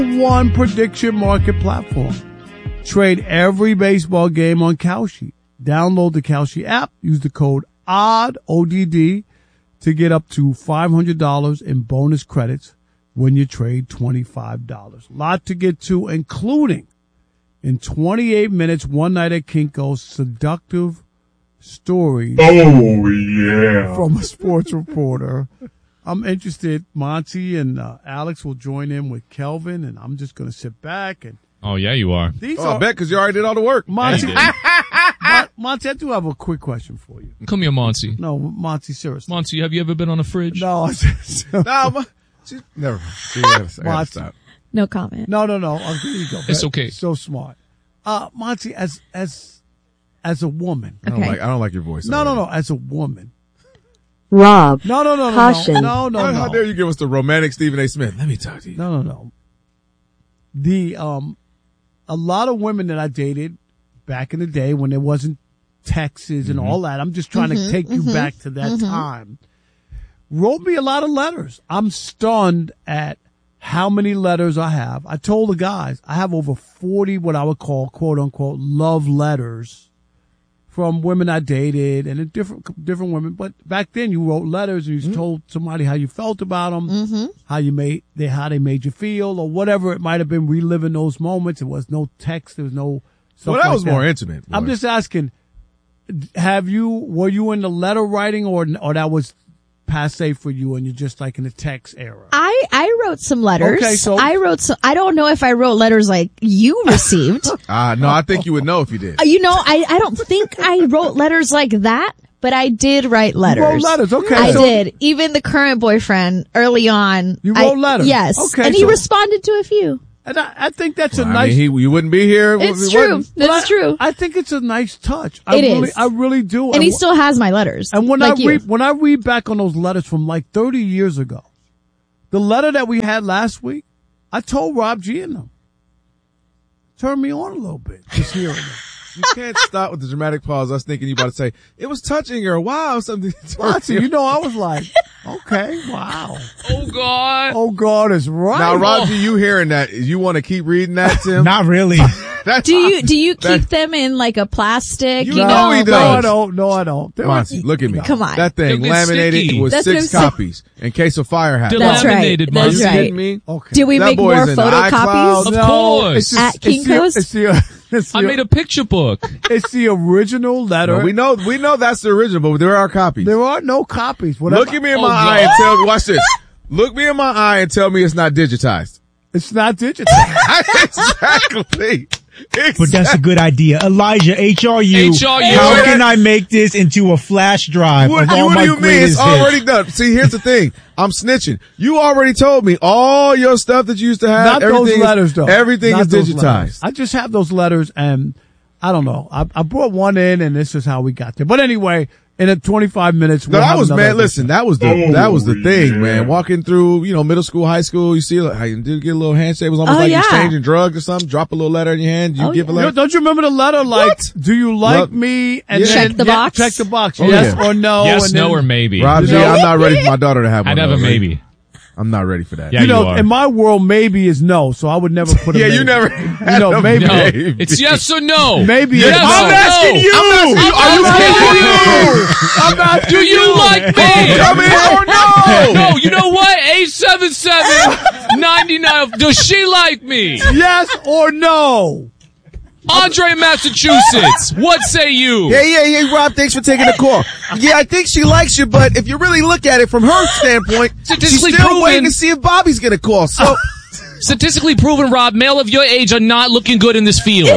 One prediction market platform. Trade every baseball game on Kalshi. Download the Kalshi app. Use the code ODD, ODD, to get up to $500 in bonus credits when you trade $25. A lot to get to, including in 28 minutes, One Night at Kinko's seductive stories. Oh, yeah. From a sports reporter. I'm interested. Monty and Alex will join in with Kelvin, and I'm just going to sit back. And oh, yeah, you are. I bet, because you already did all the work. Monty, Monty, I do have a quick question for you. Come here, Monty. No, Monty, seriously. Monty, have you ever been on a fridge? No, Never. Monty. No comment. No. Oh, here you go. It's okay. So smart. Monty, as a woman. Okay. I don't like your voice. No. As a woman. Rob. No. Caution. No. How dare you give us the romantic Stephen A. Smith? Let me talk to you. No. A lot of women that I dated back in the day when there wasn't texts and all that, I'm just trying to take you back to that time, wrote me a lot of letters. I'm stunned at how many letters I have. I told the guys I have over 40 what I would call quote unquote love letters from women I dated and different women. But back then you wrote letters and you told somebody how you felt about them, how they made you feel, or whatever it might have been, reliving those moments. There was no text. There was no stuff. Well, that like was more intimate. Boy. I'm just asking, were you in the letter writing or that was passe for you and you're just like in the text era? I wrote some letters. Okay, so I don't know if I wrote letters like you received. No, I think you would know if you did. I don't think I wrote letters like that, but I did write letters. You wrote letters, okay. I did. Even the current boyfriend early on. You wrote letters? Yes. Okay. And he responded to a few. And I think that's a I nice. mean, you wouldn't be here. It's true. It's true. I think it's a nice touch. It is. I really do. And he still has my letters. And when like when I read back on those letters from like 30 years ago, the letter that we had last week, I told Rob G in them. Turned me on a little bit just hearing them. You can't stop with the dramatic pause. I was thinking you about to say, it was touching or wow, something. Monty, I was like, okay, wow. Oh, God is right. Now, Rob G, you hearing that? You want to keep reading that, Tim? Not really. Do you keep them in like a plastic? You know he does. No, I don't. Monty, look at me. Come on. That thing They'll get laminated sticky. with That's what 6 I'm saying. copies in case a fire happens. That's right. Laminated, That's Monty. You right. kidding me? Okay. Did we That make boy's more in the photocopies? Of course. At Kinko's? I made a picture book. It's the original letter. No, we know that's the original, but there are copies. There are no copies. Look at me in my eye and tell me, watch this. Look me in my eye and tell me it's not digitized. It's not digitized. Exactly. But that's a good idea. Elijah, HRU. How can I make this into a flash drive What of all do my you mean? greatest It's already hits? done. See, here's the thing. I'm snitching. You already told me all your stuff that you used to have. Not those letters, though. Everything Not is those digitized. letters. I just have those letters, and I don't know. I brought one in, and this is how we got there. But anyway, in 25 minutes, No, that was, man, listen, that was the thing, man. Walking through, middle school, high school, you see, how you did get a little handshake. It was almost like exchanging drugs or something. Drop a little letter in your hand. You give a letter. Don't you remember the letter? Like, do you like me? And then check the box. Check the box. Oh, yes yeah. or no. Yes, and no, then, or maybe. Rob G, I'm not ready for my daughter to have one. I'd have a maybe. I'm not ready for that. Yeah, you are. In my world, maybe is no, so I would never put a Yeah, maybe. you never had a maybe. No, maybe. it's yes or no. Maybe yes, it's I'm no. asking you. Are you kidding me? I'm not. Do you like me? Come in or no? No, you know what? 877-99. Does she like me? Yes or no? Andre, Massachusetts. What say you? Hey, Rob, thanks for taking the call. Yeah, I think she likes you, but if you really look at it from her standpoint, she's Statistically still proven. waiting to see if Bobby's gonna call. So, Statistically proven, Rob, male of your age are not looking good in this field.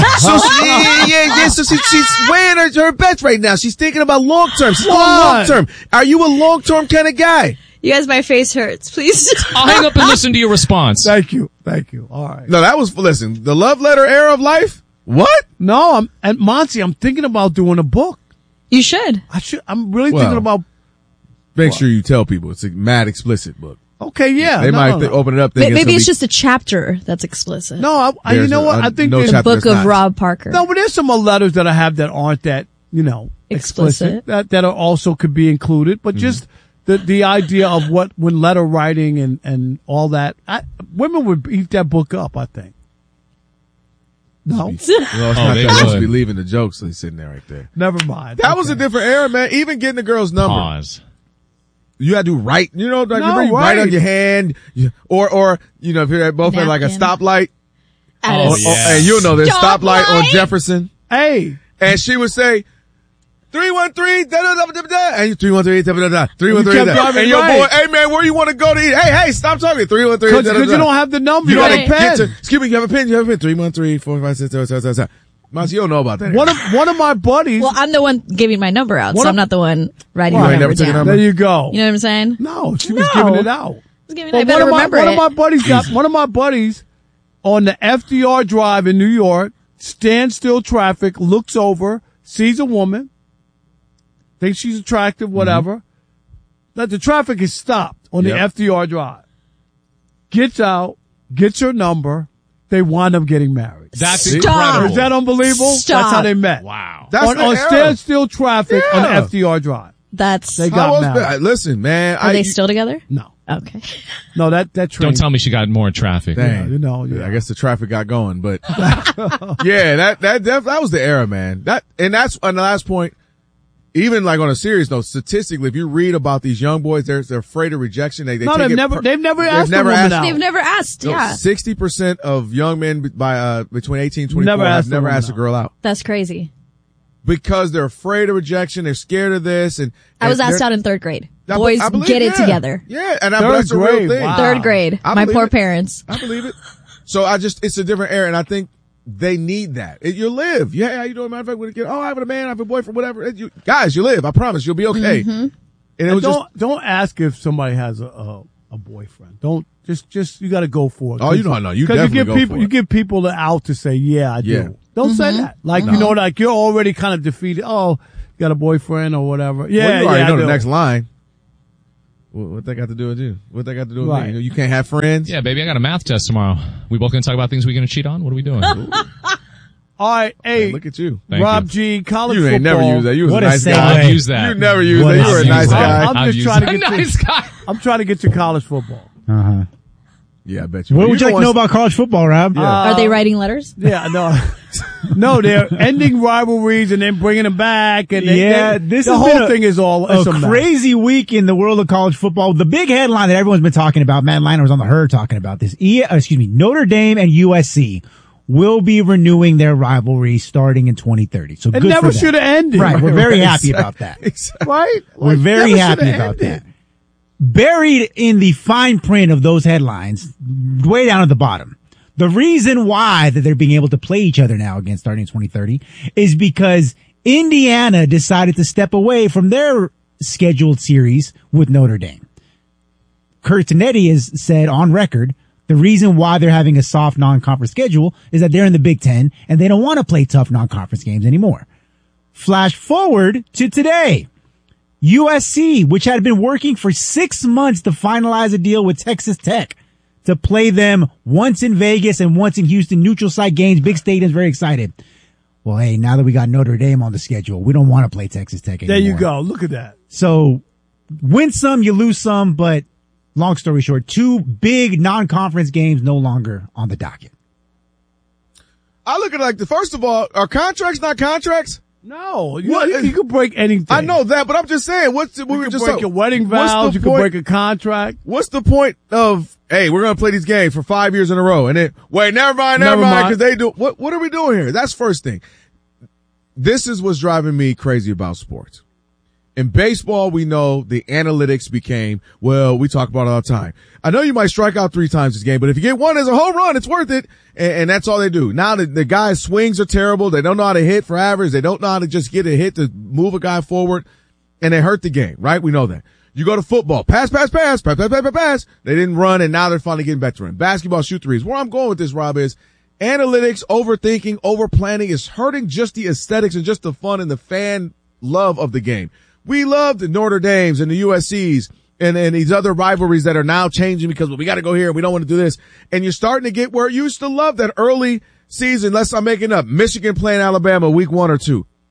so she's weighing her bets right now. She's thinking about long term. She's going long term. Are you a long term kind of guy? You guys, my face hurts. Please. I'll hang up and listen to your response. Thank you. All right. No, that was, listen, the love letter era of life? What? No, and Monty, I'm thinking about doing a book. You should. I'm really thinking about. Make sure you tell people it's a mad explicit book. Okay, yeah. They might open it up. Maybe it's just a chapter that's explicit. No, you know what? I think there's the book of Rob Parker. No, but there's some letters that I have that aren't that, explicit. That are also could be included. But just the idea of when letter writing and all that. Women would eat that book up, I think. No. Well, it's not they that. Supposed to would. be leaving the jokes sitting there right there. Never mind. That was a different era, man. Even getting the girl's number. Pause. You had to write, like No, you write on your hand, or if you're at both at like a Napkin. stoplight, Yeah. and you'll know this stoplight on Jefferson, Hey. and she would say 313 da da da da da, and 313 da da da 313 kept da, driving and your right. boy, hey man, where you want to go to eat? Hey, stop talking 313 Because da da da. you don't have the number. You You gotta got a pen. get to. Excuse me, you have a pen? 313 456 777. Monty, you don't know about that. One of my buddies. Well, I'm the one giving my number out, so I'm not the one writing Well, my you number never took a down. number? There you go. You know what I'm saying? No, she was No. giving it out. I better remember one it. of my buddies one of my buddies on the FDR Drive in New York, stands still traffic, looks over, sees a woman, thinks she's attractive, whatever. That the traffic is stopped on the FDR Drive. Gets out, gets her number, they wind up getting married. That's Stop. incredible. Is that unbelievable? Stop. That's how they met. Wow. That's on the era. standstill traffic on Yeah. FDR Drive. That's. They How got was married. that? Listen, man. Are they still together? No. Okay. No, that train. Don't tell me she got more traffic. Dang. You know, yeah. I guess the traffic got going, but yeah, that was the era, man. And that's on the last point. Even like on a serious note, statistically, if you read about these young boys, they're afraid of rejection. They No, take they've it never asked never a woman asked- out. They've never asked. Yeah. 60% of young men by between 18 and 24 Never have asked a never woman asked a out. girl out That's crazy. because they're afraid of rejection. They're scared of this. And I was asked they're- out in 3rd grade. I Boys, believe, get it yeah. together. Yeah, and Third that's a real grade, thing. wow. 3rd grade. I My believe poor it. parents. I believe it. So it's a different era, and I think they need that. You live. Yeah, how you doing? Matter of fact, when you get, I have a man, I have a boyfriend, whatever. Guys, you live. I promise, you'll be okay. Mm-hmm. And it was Don't ask if somebody has a boyfriend. Don't just you got to go for it. Oh, you don't know. You 'cause definitely give go people for you it. give people the out to say yeah I Yeah. do. Don't say that. Like you know, like you're already kind of defeated. Oh, you got a boyfriend or whatever. Yeah, Well, you already yeah, know I the do. next line. What they got to do with you? What they got to do with Right. me? You can't have friends. Yeah, baby, I got a math test tomorrow. We both gonna talk about things we're gonna cheat on? What are we doing? All right, hey, Look at you. Thank Rob you. G, college You football. ain't never used that. You was What a a nice segue. guy. I've used that. You never used What that. a You were a nice segue. guy. I'm I've just used trying to that. get Nice to, guy. I'm trying to get to college football. Uh-huh. Yeah, I bet you. What You would you like know to know what's- about college football, Rob? Are they writing letters? Yeah, no, no, they're ending rivalries and then bringing them back, and This the has whole been thing is all it's a mess. crazy week in the world of college football. The big headline that everyone's been talking about, Matt Liner was on the Herd talking about this. Notre Dame and USC will be renewing their rivalry starting in 2030. So It good never for them. should have ended. Right, we're very happy about that. Exactly. Right? We're Like, very never happy shoulda about ended. that. Buried in the fine print of those headlines, way down at the bottom, the reason why that they're being able to play each other now again starting in 2030 is because Indiana decided to step away from their scheduled series with Notre Dame. Kurt Tanetti has said on record the reason why they're having a soft non-conference schedule is that they're in the Big Ten and they don't want to play tough non-conference games anymore. Flash forward to today. USC, which had been working for 6 months to finalize a deal with Texas Tech to play them once in Vegas and once in Houston, neutral site games, big stadiums, very excited. Well, hey, now that we got Notre Dame on the schedule, we don't want to play Texas Tech anymore. There you go. Look at that. So win some, you lose some, but long story short, 2 big non-conference games no longer on the docket. I look at it like first of all, are contracts not contracts? No, What? you could break anything. I know that, but I'm just saying, we You were could just break your wedding vows. You could break a contract. What's the point of, hey, we're going to play these games for 5 years in a row and then, wait, never mind, because they do, what are we doing here? That's first thing. This is what's driving me crazy about sports. In baseball, we know the analytics became, well, we talk about it all the time. I know you might strike out 3 times this game, but if you get one as a home run, it's worth it. And that's all they do. Now the guys' swings are terrible. They don't know how to hit for average. They don't know how to just get a hit to move a guy forward, and they hurt the game, right? We know that. You go to football, pass. They didn't run, and now they're finally getting back to run. Basketball, shoot threes. Where I'm going with this, Rob, is analytics, overthinking, overplanning is hurting just the aesthetics and just the fun and the fan love of the game. We love the Notre Dames and the USCs and these other rivalries that are now changing because we got to go here and we don't want to do this. And you're starting to get where you used to love that early season. Unless I'm making up Michigan playing Alabama week 1 or 2.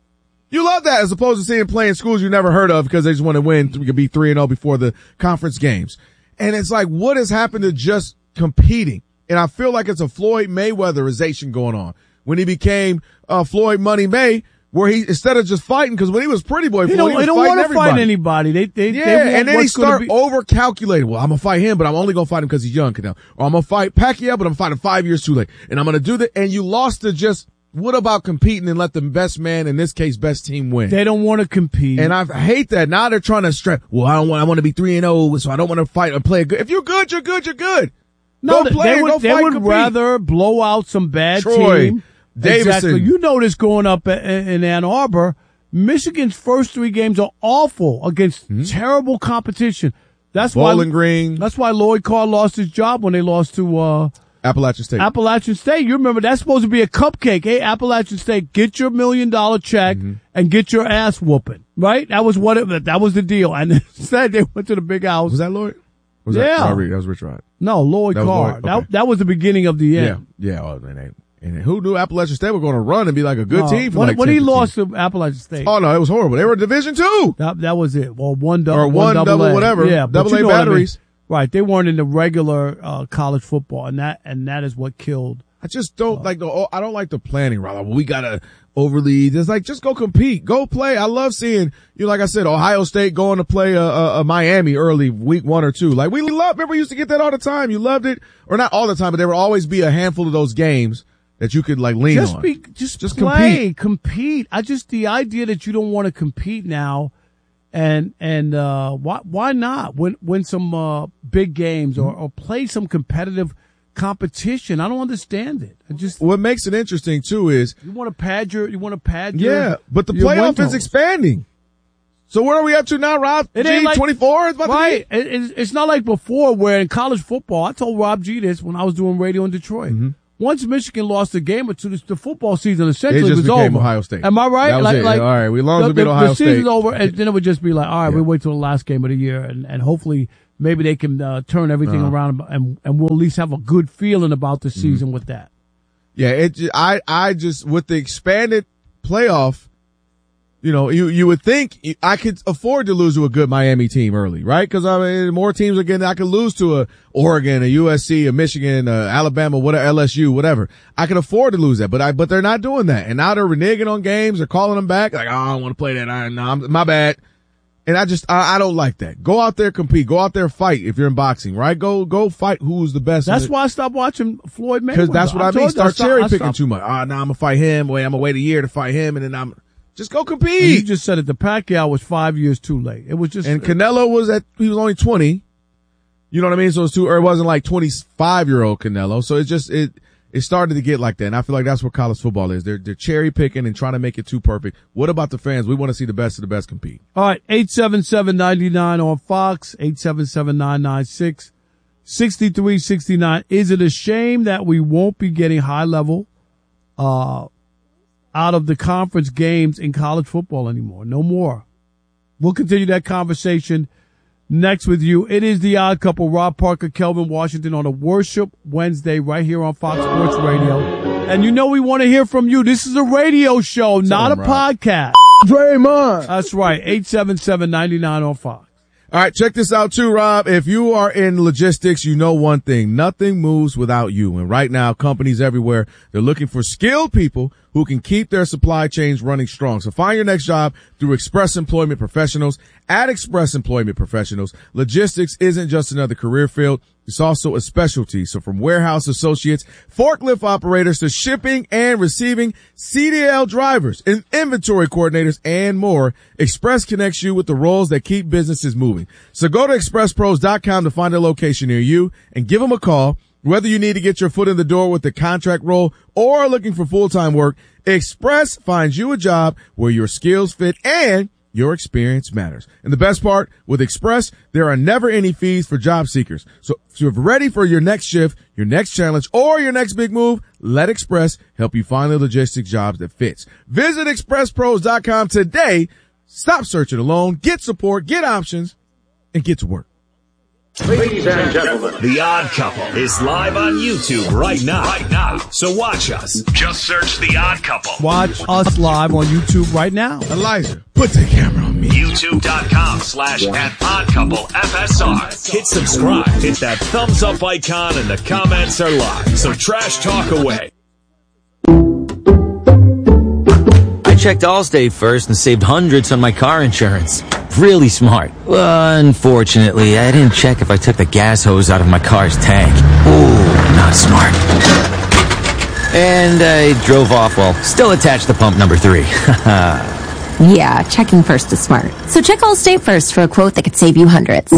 You love that as opposed to seeing playing schools you never heard of because they just want to win. We could be 3-0 before the conference games. And it's like, what has happened to just competing? And I feel like it's a Floyd Mayweatherization going on. When he became Floyd Money May, where he, instead of just fighting, because when he was Pretty Boy Floyd, they don't want to fight anybody. They want and then he start over-calculating. Well, I'm going to fight him, but I'm only going to fight him because he's young. Or I'm going to fight Pacquiao, but I'm fighting 5 years too late. And I'm going to do that. And you lost to just, what about competing and let the best man, in this case, best team win? They don't want to compete. And I hate that. Now they're trying to strap, well, I want to be 3-0, so I don't want to fight or play good. If you're good, you're good, you're good. No, they would rather blow out some bad team. Davidson. Exactly. You know this growing up in Ann Arbor. Michigan's first 3 games are awful against terrible competition. Bowling Green. That's why Lloyd Carr lost his job when they lost to Appalachian State. Appalachian State. You remember that's supposed to be a cupcake. Hey, Appalachian State, get your $1 million check and get your ass whooping. Right? That was that was the deal. And instead they went to the big house. Was that Lloyd? Was yeah. That was Rich Rod. No, Lloyd Carr. Okay. That was the beginning of the end. Yeah. Oh, and who knew Appalachian State were going to run and be like a good team for when he lost to Appalachian State? Oh no, it was horrible. They were Division II. That was it. Well, one double whatever. Yeah, double A batteries. Right, they weren't in the regular college football, and that is what killed. I just don't I don't like the planning, Rob. We gotta overly. It's like just go compete, go play. I love seeing like I said, Ohio State going to play a Miami early week 1 or 2. Like we remember we used to get that all the time. You loved it, or not all the time, but there would always be a handful of those games that you could like lean on. Just play, compete. The idea that you don't want to compete now, and why not win some big games or play some competitive competition? I don't understand it. What makes it interesting too is you want to pad your but the playoff is expanding. So where are we up to now, Rob? It ain't like 24. It's about right. It's not like before where in college football. I told Rob G this when I was doing radio in Detroit. Once Michigan lost a game or two, the football season essentially was over. Ohio State. Am I right? That was it. All right, we long as beat Ohio State. The season's over, and then it would just be like, all right, we wait till the last game of the year, and hopefully maybe they can turn everything around, and we'll at least have a good feeling about the season with that. Yeah, I just with the expanded playoff. You would think I could afford to lose to a good Miami team early, right? Because more teams are getting. I could lose to a Oregon, a USC, a Michigan, Alabama, whatever, LSU, whatever. I could afford to lose that, but they're not doing that. And now they're reneging on games. They're calling them back. Like, I don't want to play that. My bad. And I don't like that. Go out there, compete. Go out there, fight. If you're in boxing, right? Go fight. Who's the best? That's why I stopped watching Floyd Mayweather. Because that's what I mean. Start cherry picking too much. Now I'm gonna fight him. I'm gonna wait a year to fight him, and then just go compete. And you just said it. The Pacquiao was 5 years too late. It was just. And Canelo he was only 20. You know what I mean? So it wasn't like 25-year-old Canelo. So it started to get like that. And I feel like that's what college football is. They're cherry picking and trying to make it too perfect. What about the fans? We want to see the best of the best compete. All right. 877-99 on Fox. 877-996-6369. Is it a shame that we won't be getting high level, out of the conference games in college football anymore? No more. We'll continue that conversation next with you. It is the Odd Couple, Rob Parker, Kelvin Washington on a Worship Wednesday right here on Fox Sports Radio. And we want to hear from you. This is a radio show, not a podcast. Very much. That's right. 877-99 on Fox. All right, check this out too, Rob. If you are in logistics, you know one thing. Nothing moves without you. And right now, companies everywhere, they're looking for skilled people who can keep their supply chains running strong. So find your next job through Express Employment Professionals. At Express Employment Professionals, logistics isn't just another career field. It's also a specialty. So from warehouse associates, forklift operators to shipping and receiving, CDL drivers and inventory coordinators and more, Express connects you with the roles that keep businesses moving. So go to expresspros.com to find a location near you and give them a call. Whether you need to get your foot in the door with the contract role or looking for full-time work, Express finds you a job where your skills fit and your experience matters. And the best part, with Express, there are never any fees for job seekers. So if you're ready for your next shift, your next challenge, or your next big move, let Express help you find the logistics jobs that fits. Visit expresspros.com today. Stop searching alone. Get support, get options, and get to work. Ladies and gentlemen, The Odd Couple is live on YouTube right now. So watch us. Just search The Odd Couple. Watch us live on YouTube right now. Elijah, put the camera on me. YouTube.com/@oddcouplefsr. Hit subscribe. Hit that thumbs up icon and the comments are live. So trash talk away. I checked Allstate first and saved hundreds on my car insurance. Really smart. Unfortunately, I didn't check if I took the gas hose out of my car's tank. Ooh, not smart. And I drove off while still attached to pump number 3. Yeah, checking first is smart. So check Allstate first for a quote that could save you hundreds.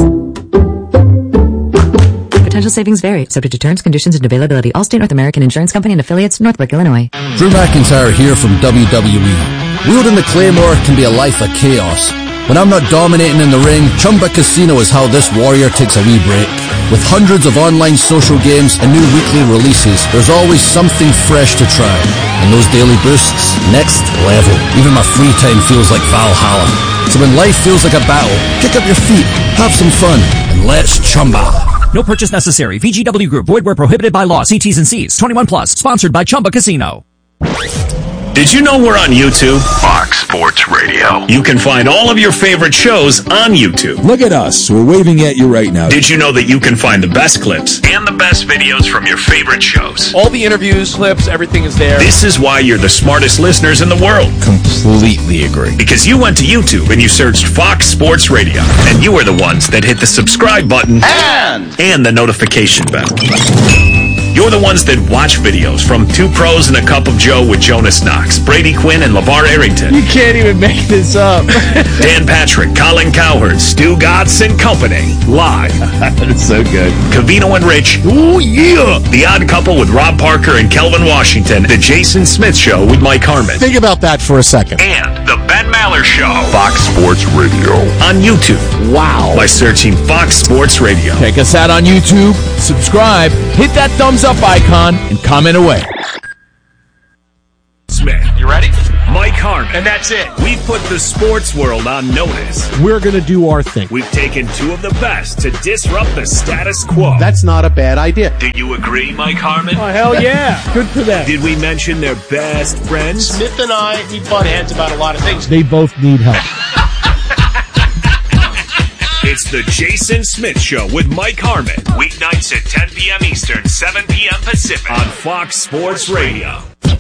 Potential savings vary, subject to terms, conditions, and availability. Allstate North American Insurance Company and affiliates, Northbrook, Illinois. Drew McIntyre here from WWE. Wielding the Claymore can be a life of chaos. When I'm not dominating in the ring, Chumba Casino is how this warrior takes a wee break. With hundreds of online social games and new weekly releases, there's always something fresh to try. And those daily boosts, next level. Even my free time feels like Valhalla. So when life feels like a battle, kick up your feet, have some fun, and let's chumba. No purchase necessary. VGW Group. Void where prohibited by law. See T's and C's. 21 plus. Sponsored by Chumba Casino. Did you know we're on YouTube? Fox Sports Radio. You can find all of your favorite shows on YouTube. Look at us. We're waving at you right now. Did you know that you can find the best clips and the best videos from your favorite shows? All the interviews, clips, everything is there. This is why you're the smartest listeners in the world. Completely agree. Because you went to YouTube and you searched Fox Sports Radio. And you were the ones that hit the subscribe button and the notification bell. You're the ones that watch videos from Two Pros and a Cup of Joe with Jonas Knox, Brady Quinn, and LeVar Arrington. You can't even make this up. Dan Patrick, Colin Cowherd, Stu Gatz, and company. Live. That's so good. Cavino and Rich. Ooh, yeah. The Odd Couple with Rob Parker and Kelvin Washington. The Jason Smith Show with Mike Harmon. Think about that for a second. And The Ben Maller Show. Fox Sports Radio. On YouTube. Wow. By searching Fox Sports Radio. Check us out on YouTube. Subscribe. Hit that thumbs up icon and comment away. Smith. You ready? Mike Harmon. And that's it. We've put the sports world on notice. We're going to do our thing. We've taken two of the best to disrupt the status quo. That's not a bad idea. Do you agree, Mike Harmon? Oh, hell yeah. Good for them. Did we mention their best friends? Smith and I, we butt heads about a lot of things. They both need help. It's the Jason Smith Show with Mike Harmon. Weeknights at 10 p.m. Eastern, 7 p.m. Pacific. On Fox Sports Radio.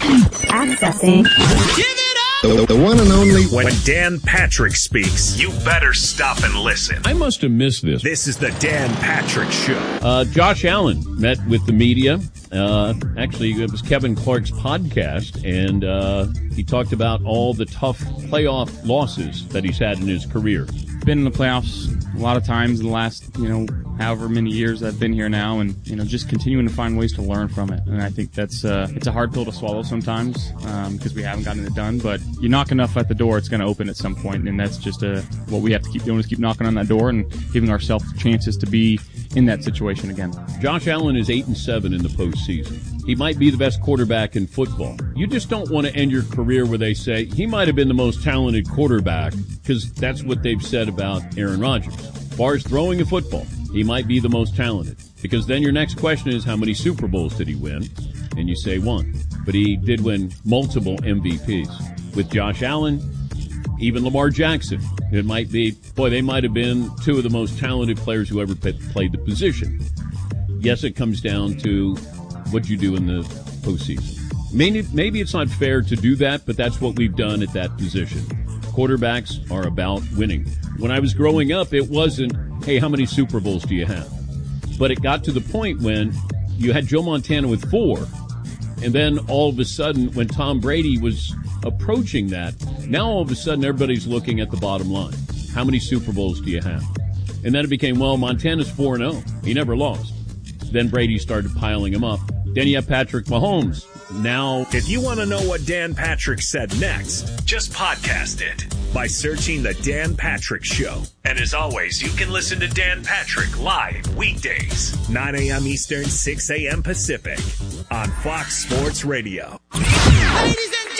Accessing. Give it up! The one and only. When Dan Patrick speaks, you better stop and listen. I must have missed this. This is the Dan Patrick Show. Josh Allen met with the media. Actually, it was Kevin Clark's podcast, and he talked about all the tough playoff losses that he's had in his career. Been in the playoffs a lot of times in the last, however many years I've been here now, and, just continuing to find ways to learn from it. And I think that's, it's a hard pill to swallow sometimes, because we haven't gotten it done, but you knock enough at the door, it's going to open at some point, and that's just, what we have to keep doing is keep knocking on that door and giving ourselves chances to be in that situation again. Josh Allen is 8-7 in the postseason. He might be the best quarterback in football. You just don't want to end your career where they say he might have been the most talented quarterback, because that's what they've said about Aaron Rodgers. As far as throwing a football, he might be the most talented, because then your next question is how many Super Bowls did he win? And you say one. But he did win multiple MVPs. With Josh Allen, even Lamar Jackson, it might be, they might have been two of the most talented players who ever played the position. Yes, it comes down to what you do in the postseason. Maybe it's not fair to do that, but that's what we've done at that position. Quarterbacks are about winning. When I was growing up, it wasn't, hey, how many Super Bowls do you have? But it got to the point when you had Joe Montana with 4, and then all of a sudden, when Tom Brady was approaching that, now all of a sudden everybody's looking at the bottom line. How many Super Bowls do you have? And then it became, Montana's 4-0. He never lost. Then Brady started piling him up. Then you have Patrick Mahomes. Now, if you want to know what Dan Patrick said next, just podcast it by searching The Dan Patrick Show. And as always, you can listen to Dan Patrick live weekdays, 9 a.m. Eastern, 6 a.m. Pacific on Fox Sports Radio. Ladies and gentlemen,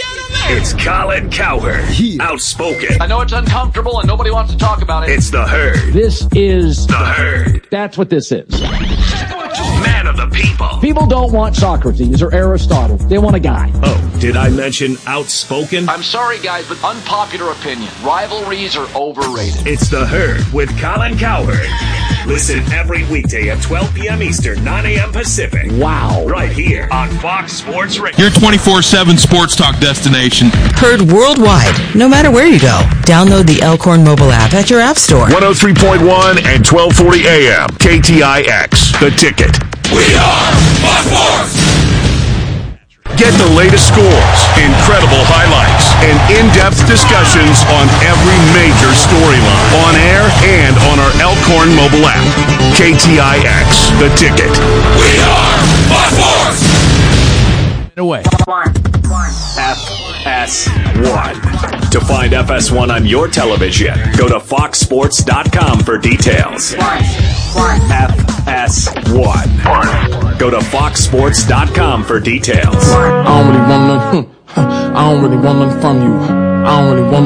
It's Colin Cowherd. Outspoken. I know it's uncomfortable and nobody wants to talk about it. It's the Herd. This is the Herd. That's what this is. Man of the people. People don't want Socrates or Aristotle. They want a guy. Oh, did I mention outspoken? I'm sorry, guys, but unpopular opinion. Rivalries are overrated. It's the Herd with Colin Cowherd. Listen every weekday at 12 p.m. Eastern, 9 a.m. Pacific. Wow. Right here on Fox Sports Radio. Your 24/7 sports talk destination. Heard worldwide, no matter where you go. Download the Elkhorn mobile app at your app store. 103.1 and 1240 AM. KTIX. The Ticket. We are Fox Sports. Get the latest scores, incredible highlights, and in-depth discussions on every major storyline. On air and on our Elkhorn mobile app. KTIX. The Ticket. We are Fox Sports. Away. FS1. To find FS1 on your television, go to foxsports.com for details. FS1. Go to foxsports.com for details. I don't really want nothing from you. I don't really want